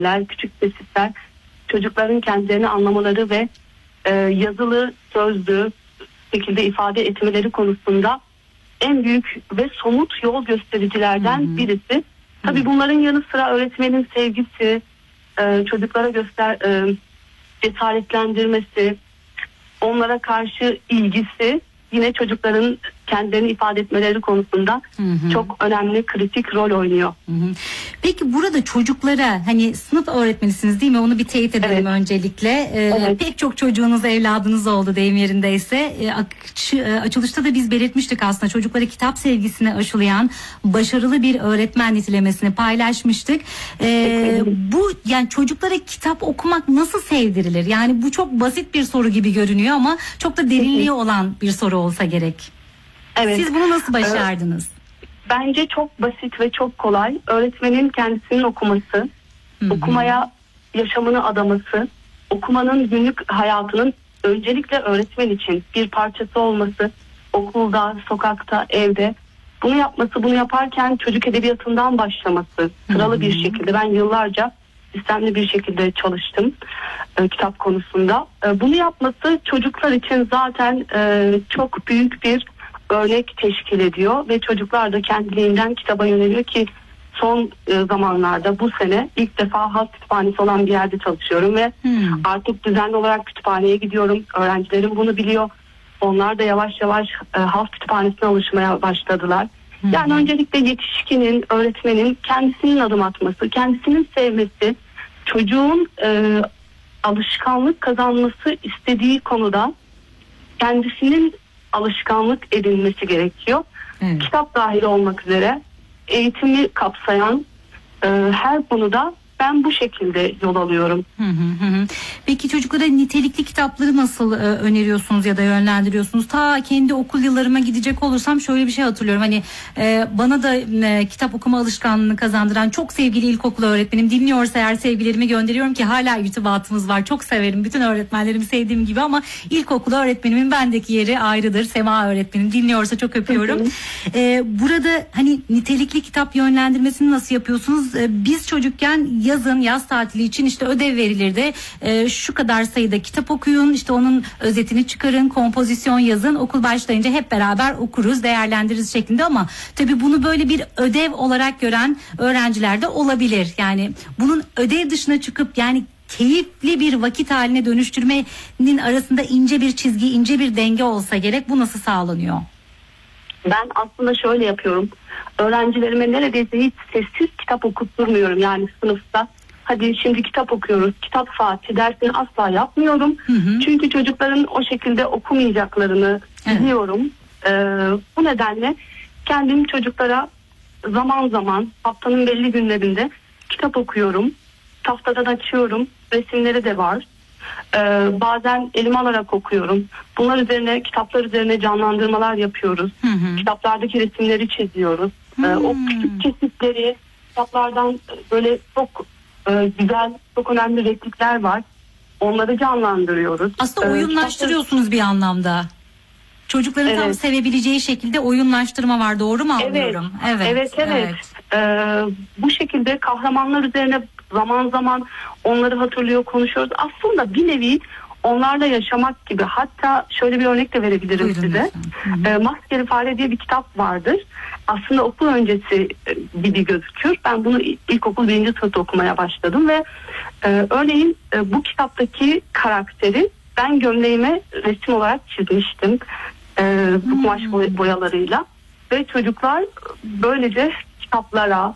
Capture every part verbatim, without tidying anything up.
küçük kesitler çocukların kendilerini anlamaları ve e, yazılı, sözlü şekilde ifade etmeleri konusunda en büyük ve somut yol göstericilerden hı hı. birisi. Tabii hı. bunların yanı sıra öğretmenin sevgisi, e, çocuklara göster e, cesaretlendirmesi, onlara karşı ilgisi yine çocukların kendilerini ifade etmeleri konusunda hı hı. çok önemli, kritik rol oynuyor. Hı hı. Peki burada çocuklara, hani sınıf öğretmenisiniz değil mi? Onu bir teyit edelim evet. öncelikle. Ee, evet. Pek çok çocuğunuz, evladınız oldu deyim yerindeyse. Ee, aç, açılışta da biz belirtmiştik aslında, çocuklara kitap sevgisini aşılayan başarılı bir öğretmen nitelemesini paylaşmıştık. Ee, bu yani çocuklara kitap okumak nasıl sevdirilir? Yani bu çok basit bir soru gibi görünüyor ama çok da derinliği olan bir soru olsa gerek. Evet. Siz bunu nasıl başardınız? Bence çok basit ve çok kolay. Öğretmenin kendisinin okuması, Hı-hı. okumaya yaşamını adaması, okumanın günlük hayatının öncelikle öğretmen için bir parçası olması, okulda, sokakta, evde bunu yapması, bunu yaparken çocuk edebiyatından başlaması, sıralı Hı-hı. bir şekilde. Ben yıllarca sistemli bir şekilde çalıştım e, kitap konusunda. E, bunu yapması çocuklar için zaten e, çok büyük bir örnek teşkil ediyor ve çocuklar da kendiliğinden kitaba yöneliyor ki son e, zamanlarda bu sene ilk defa halk kütüphanesi olan bir yerde çalışıyorum ve hmm. artık düzenli olarak kütüphaneye gidiyorum. Öğrencilerim bunu biliyor. Onlar da yavaş yavaş e, halk kütüphanesine alışmaya başladılar. Hmm. Yani öncelikle yetişkinin, öğretmenin kendisinin adım atması, kendisinin sevmesi, çocuğun e, alışkanlık kazanması istediği konuda kendisinin alışkanlık edinmesi gerekiyor. Evet. Kitap dahil olmak üzere eğitimi kapsayan e, her konuda ben bu şekilde yol alıyorum. Hı hı hı. Peki çocuklara nitelikli kitapları nasıl e, öneriyorsunuz ya da yönlendiriyorsunuz? Ta kendi okul yıllarıma gidecek olursam şöyle bir şey hatırlıyorum. Hani e, bana da e, kitap okuma alışkanlığını kazandıran çok sevgili ilkokul öğretmenim, dinliyorsa eğer sevgilerimi gönderiyorum ki hala irtibatımız var. Çok severim. Bütün öğretmenlerimi sevdiğim gibi ama ilkokul öğretmenimin bendeki yeri ayrıdır. Sema öğretmenim dinliyorsa çok öpüyorum. Hı hı. E, burada hani nitelikli kitap yönlendirmesini nasıl yapıyorsunuz? E, biz çocukken yazın, yaz tatili için işte ödev verilirdi. E, şu kadar sayıda kitap okuyun, işte onun özetini çıkarın, kompozisyon yazın, okul başlayınca hep beraber okuruz, değerlendiririz şeklinde ama tabii bunu böyle bir ödev olarak gören öğrenciler de olabilir. Yani bunun ödev dışına çıkıp yani keyifli bir vakit haline dönüştürmenin arasında ince bir çizgi, ince bir denge olsa gerek. Bu nasıl sağlanıyor? Ben aslında şöyle yapıyorum. Öğrencilerime neredeyse hiç sessiz kitap okutturmuyorum. Yani sınıfta hadi şimdi kitap okuyoruz, kitap saati dersini asla yapmıyorum. Hı hı. Çünkü çocukların o şekilde okumayacaklarını evet. biliyorum. Ee, bu nedenle kendim çocuklara zaman zaman haftanın belli günlerinde kitap okuyorum. Tahtadan açıyorum. Resimleri de var. Ee, bazen elime alarak okuyorum. Bunlar üzerine, kitaplar üzerine canlandırmalar yapıyoruz. Hı hı. Kitaplardaki resimleri çiziyoruz. Ee, o küçük kesitleri kitaplardan böyle çok e, güzel, çok önemli replikler var. Onları canlandırıyoruz. Aslında ee, oyunlaştırıyorsunuz kitapları... bir anlamda. Çocukların evet. tam sevebileceği şekilde oyunlaştırma var, doğru mu anlıyorum? Evet, evet, evet. evet. Ee, bu şekilde kahramanlar üzerine zaman zaman onları hatırlıyor, konuşuyoruz. Aslında bir nevi onlarla yaşamak gibi. Hatta şöyle bir örnek de verebilirim Buyurun size. E, Maskeli Fare diye bir kitap vardır. Aslında okul öncesi gibi gözükür. Ben bunu ilkokul birinci sınıfta okumaya başladım ve e, örneğin e, bu kitaptaki karakteri ben gömleğime resim olarak çizmiştim. E, bu kumaş hmm. boyalarıyla ve çocuklar böylece kitaplara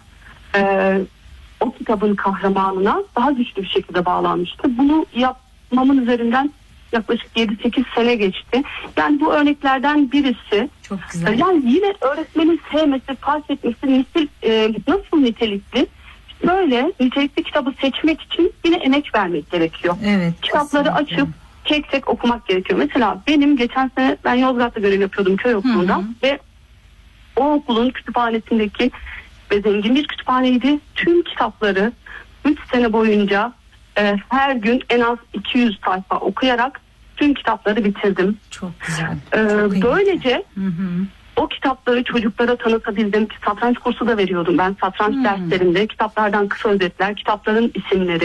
e, o kitabın kahramanına daha güçlü bir şekilde bağlanmıştı. Bunu yapmamın üzerinden yaklaşık yedi sekiz sene geçti. Yani bu örneklerden birisi. Çok güzel. Yani yine öğretmenin sevmesi, fark etmesi nitel, e, nasıl nitelikli? Böyle nitelikli kitabı seçmek için yine emek vermek gerekiyor. Evet. Kitapları kesinlikle. Açıp tek tek okumak gerekiyor. Mesela benim geçen sene ben Yozgat'ta görev yapıyordum köy okulunda hı hı. ve o okulun kütüphanesindeki ve zengin bir kütüphaneydi. Tüm kitapları üç sene boyunca e, her gün en az iki yüz sayfa okuyarak tüm kitapları bitirdim. Çok güzel. E, Çok böylece hı hı. O kitapları çocuklara tanıtabildim. Satranç kursu da veriyordum ben. Satranç Hmm. derslerinde kitaplardan kısa özetler, kitapların isimleri.